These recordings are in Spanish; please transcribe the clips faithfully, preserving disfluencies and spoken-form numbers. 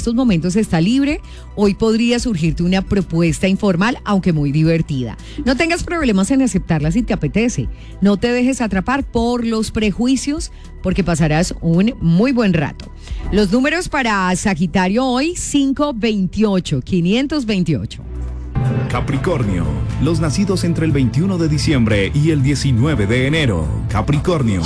estos momentos está libre, hoy podría surgirte una propuesta informal, aunque muy divertida. No tengas problemas en aceptarla si te apetece. No te dejes atrapar por los prejuicios, porque pasarás un muy buen rato. Los números para Sagitario hoy, cinco veintiocho, quinientos veintiocho. Capricornio, los nacidos entre el veintiuno de diciembre y el diecinueve de enero. Capricornio.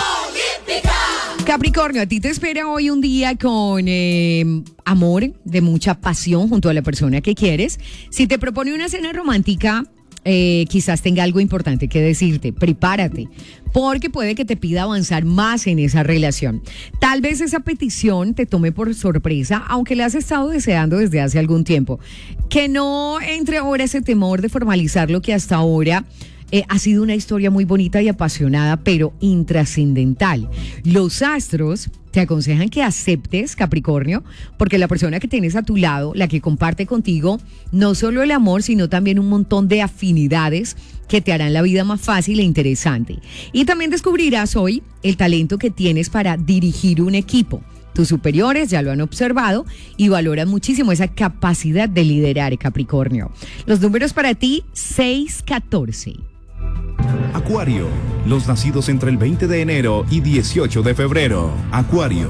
Capricornio, a ti te espera hoy un día con eh, amor, de mucha pasión junto a la persona que quieres. Si te propone una cena romántica, eh, quizás tenga algo importante que decirte. Prepárate, porque puede que te pida avanzar más en esa relación. Tal vez esa petición te tome por sorpresa, aunque la has estado deseando desde hace algún tiempo. Que no entre ahora ese temor de formalizar lo que hasta ahora Eh, ha sido una historia muy bonita y apasionada, pero intrascendental. Los astros te aconsejan que aceptes, Capricornio, porque la persona que tienes a tu lado, la que comparte contigo, no solo el amor, sino también un montón de afinidades que te harán la vida más fácil e interesante. Y también descubrirás hoy el talento que tienes para dirigir un equipo. Tus superiores ya lo han observado y valoran muchísimo esa capacidad de liderar, Capricornio. Los números para ti, seis catorce. Acuario, los nacidos entre el veinte de enero y dieciocho de febrero. Acuario.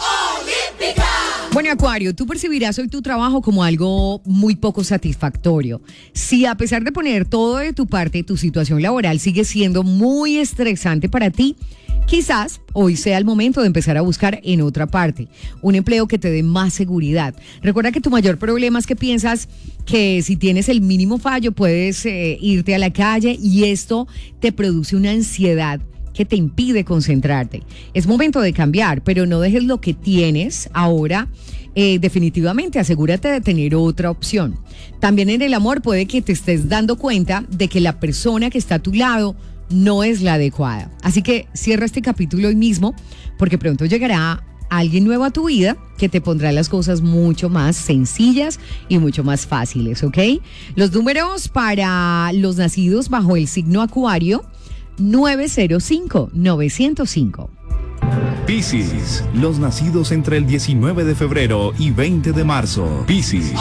Bueno, Acuario, tú percibirás hoy tu trabajo como algo muy poco satisfactorio. Si a pesar de poner todo de tu parte, tu situación laboral sigue siendo muy estresante para ti, quizás hoy sea el momento de empezar a buscar en otra parte un empleo que te dé más seguridad. Recuerda que tu mayor problema es que piensas que si tienes el mínimo fallo puedes eh, irte a la calle y esto te produce una ansiedad que te impide concentrarte. Es momento de cambiar, pero no dejes lo que tienes ahora. Eh, definitivamente asegúrate de tener otra opción. También en el amor puede que te estés dando cuenta de que la persona que está a tu lado no es la adecuada. Así que cierra este capítulo hoy mismo, porque pronto llegará alguien nuevo a tu vida que te pondrá las cosas mucho más sencillas y mucho más fáciles, ¿ok? Los números para los nacidos bajo el signo Acuario, nueve cero cinco, nueve cero cinco. Piscis, los nacidos entre el diecinueve de febrero y veinte de marzo. Piscis.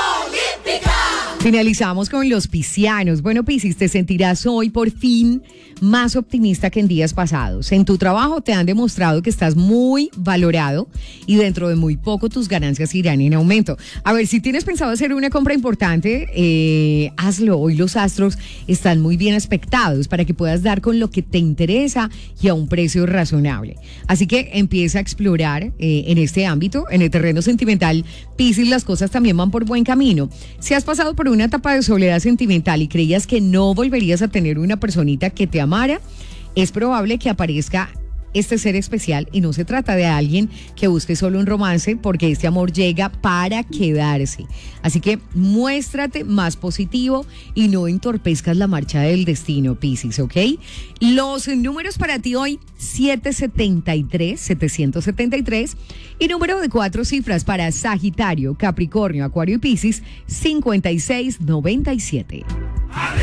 Finalizamos con los piscianos. Bueno, Piscis, te sentirás hoy por fin más optimista que en días pasados. En tu trabajo te han demostrado que estás muy valorado y dentro de muy poco tus ganancias irán en aumento. A ver, si tienes pensado hacer una compra importante, eh, hazlo. Hoy los astros están muy bien aspectados para que puedas dar con lo que te interesa y a un precio razonable. Así que empieza a explorar eh, en este ámbito, en el terreno sentimental. Piscis, las cosas también van por buen camino. Si has pasado por un una etapa de soledad sentimental y creías que no volverías a tener una personita que te amara, es probable que aparezca este ser especial y no se trata de alguien que busque solo un romance, porque este amor llega para quedarse. Así que muéstrate más positivo y no entorpezcas la marcha del destino, Piscis, ¿ok? Los números para ti hoy, setecientos setenta y tres, setecientos setenta y tres, y número de cuatro cifras para Sagitario, Capricornio, Acuario y Piscis, cincuenta y seis noventa y siete.